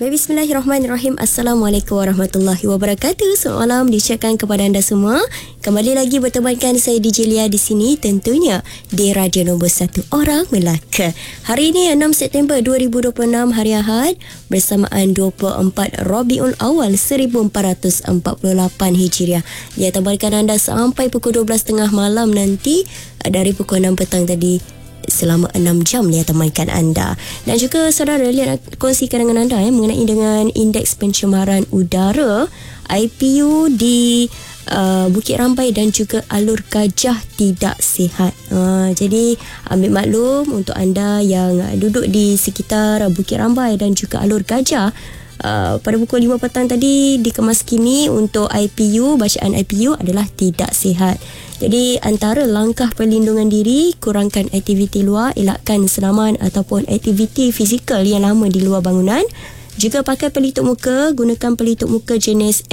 Bismillahirrahmanirrahim. Assalamualaikum warahmatullahi wabarakatuh. Selamat malam diucapkan kepada anda semua. Kembali lagi bertemankan saya DJ Lia di sini, tentunya di Radio Nombor 1 Orang Melaka. Hari ini 6 September 2026, hari Ahad, bersamaan 24 Rabiul Awal 1448 Hijriah. Dia temankan anda sampai pukul 12.30 malam nanti, dari pukul 6 petang tadi, selama 6 jam dia temankan anda. Dan juga saudara, Lia nak kongsikan dengan anda mengenai dengan indeks pencemaran udara IPU di Bukit Rambai dan juga Alur Gajah tidak sihat. Jadi ambil maklum untuk anda yang duduk di sekitar Bukit Rambai dan juga Alur Gajah. Pada pukul 5 petang tadi dikemaskini untuk IPU, bacaan IPU adalah tidak sihat. Jadi antara langkah perlindungan diri, kurangkan aktiviti luar, elakkan senaman ataupun aktiviti fizikal yang lama di luar bangunan. Jika pakai pelitup muka, gunakan pelitup muka jenis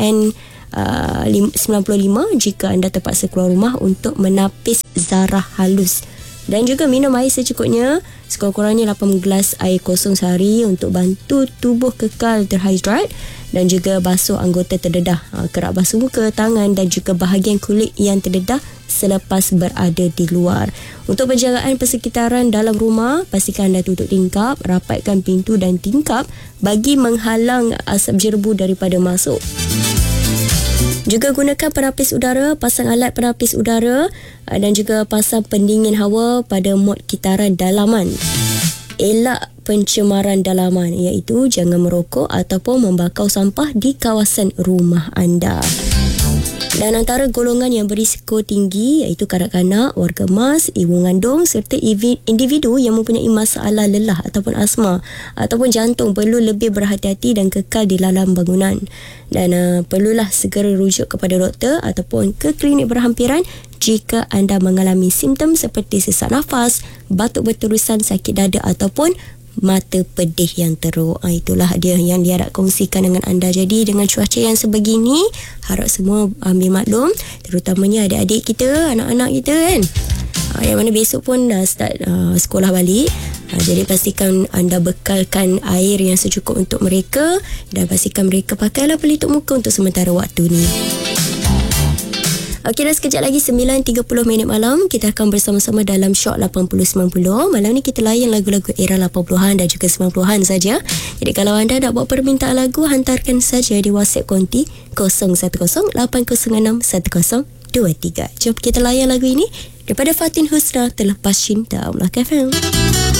N95 jika anda terpaksa keluar rumah untuk menapis zarah halus. Dan juga minum air secukupnya, sekurang-kurangnya 8 gelas air kosong sehari untuk bantu tubuh kekal terhidrat. Dan juga basuh anggota terdedah, kerap basuh muka, tangan dan juga bahagian kulit yang terdedah selepas berada di luar. Untuk penjagaan persekitaran dalam rumah, pastikan anda tutup tingkap, rapatkan pintu dan tingkap bagi menghalang asap jerbu daripada masuk. Juga gunakan penapis udara, pasang alat penapis udara dan juga pasang pendingin hawa pada mod kitaran dalaman. Elak pencemaran dalaman, iaitu jangan merokok ataupun membakar sampah di kawasan rumah anda. Dan antara golongan yang berisiko tinggi iaitu kanak-kanak, warga emas, ibu mengandung serta individu yang mempunyai masalah lelah ataupun asma ataupun jantung perlu lebih berhati-hati dan kekal di dalam bangunan. Dan perlulah segera rujuk kepada doktor ataupun ke klinik berhampiran jika anda mengalami simptom seperti sesak nafas, batuk berterusan, sakit dada ataupun mata pedih yang teruk. Itulah dia yang dia nak kongsikan dengan anda. Jadi dengan cuaca yang sebegini, harap semua ambil maklum, terutamanya adik-adik kita, anak-anak kita kan, yang mana besok pun dah start sekolah balik. Jadi pastikan anda bekalkan air yang secukup untuk mereka dan pastikan mereka pakailah pelitup muka untuk sementara waktu ni. Okey, dah sekejap lagi 9.30 minit malam, kita akan bersama-sama dalam Shock 80-90. Malam ni kita layan lagu-lagu era 80-an dan juga 90-an saja. Jadi kalau anda nak buat permintaan lagu, hantarkan saja di WhatsApp konti 0108061023. Jom kita layan lagu ini daripada Fatin Husna, Terlepas Cinta, Melaka FM.